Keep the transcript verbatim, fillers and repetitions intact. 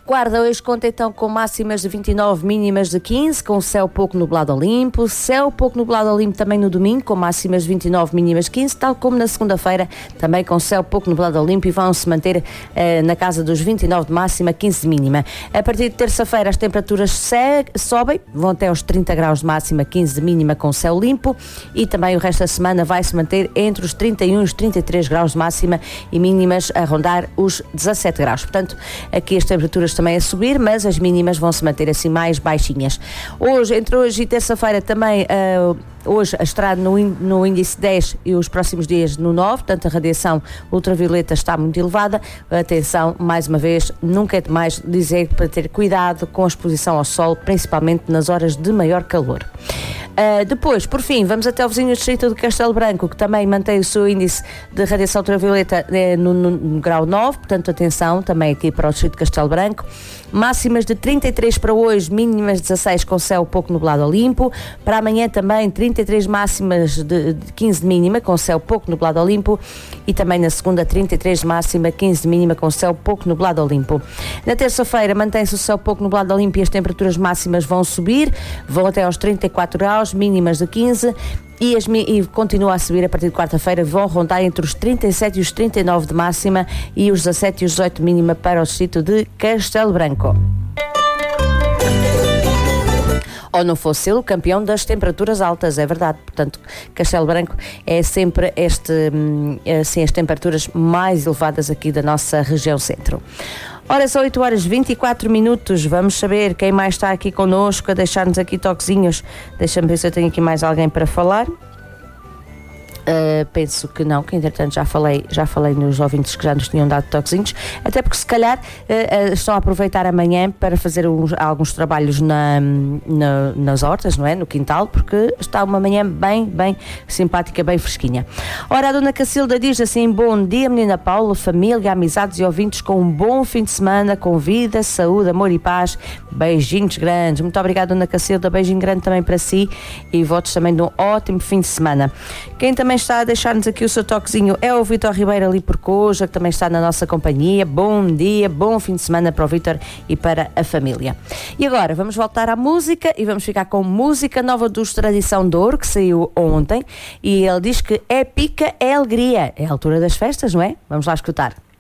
Guarda hoje conta então com máximas de vinte e nove, mínimas de quinze, com céu pouco nublado ao limpo. Céu pouco nublado ao limpo também no domingo, com máximas de vinte e nove, mínimas de quinze, tal como na segunda-feira, também com céu pouco nublado ao limpo, e vão se manter eh, na casa dos vinte e nove de máxima, quinze de mínima. A partir de terça-feira as temperaturas se- sobem, vão até aos trinta graus de máxima, quinze de mínima, com céu limpo, e também o resto da semana vai se manter entre os trinta e um e os trinta e três graus de máxima e mínimas a rondar os dezassete graus. Portanto, aqui as temperaturas também a subir, mas as mínimas vão se manter assim mais baixinhas. Hoje, entre hoje e terça-feira também, uh, hoje a estar no, no índice dez e os próximos dias no nove, portanto a radiação ultravioleta está muito elevada. Atenção, mais uma vez, nunca é demais dizer para ter cuidado com a exposição ao sol, principalmente nas horas de maior calor. Uh, depois, por fim, vamos até o vizinho distrito de Castelo Branco, que também mantém o seu índice de radiação ultravioleta eh, no, no, no grau nove, portanto atenção também aqui para o distrito de Castelo Branco. Máximas de trinta e três para hoje, mínimas de dezasseis, com céu pouco nublado ao limpo. Para amanhã também trinta e três máximas de, de quinze de mínima, com céu pouco nublado ao limpo. E também na segunda trinta e três de máxima, quinze de mínima, com céu pouco nublado ao limpo. Na terça-feira mantém-se o céu pouco nublado ao limpo e as temperaturas máximas vão subir, vão até aos trinta e quatro graus, mínimas de quinze. E, as, e continua a subir a partir de quarta-feira, vão rondar entre os trinta e sete e os trinta e nove de máxima e os dezassete e os dezoito de mínima para o distrito de Castelo Branco. Ou não fosse ele o campeão das temperaturas altas, é verdade. Portanto, Castelo Branco é sempre este, assim, as temperaturas mais elevadas aqui da nossa região centro. Ora, são oito horas e vinte e quatro minutos, vamos saber quem mais está aqui connosco a deixar-nos aqui toquezinhos. Deixa-me ver se eu tenho aqui mais alguém para falar. Uh, penso que não, que entretanto já falei, já falei nos ouvintes que já nos tinham dado toquezinhos, até porque se calhar uh, uh, estão a aproveitar amanhã para fazer uns, alguns trabalhos na, na, nas hortas, não é? No quintal, porque está uma manhã bem, bem simpática, bem fresquinha. Ora, a dona Cacilda diz assim: bom dia, menina Paula, família, amizades e ouvintes, com um bom fim de semana, com vida, saúde, amor e paz, beijinhos grandes. Muito obrigada, dona Cacilda, beijinho grande também para si e votos também de um ótimo fim de semana. Quem também está a deixar-nos aqui o seu toquezinho é o Vítor Ribeiro ali por Coja, que também está na nossa companhia. Bom dia, bom fim de semana para o Vítor e para a família. E agora vamos voltar à música e vamos ficar com música nova dos Tradição de Ouro, que saiu ontem, e ele diz que é pica, é alegria. É a altura das festas, não é? Vamos lá escutar.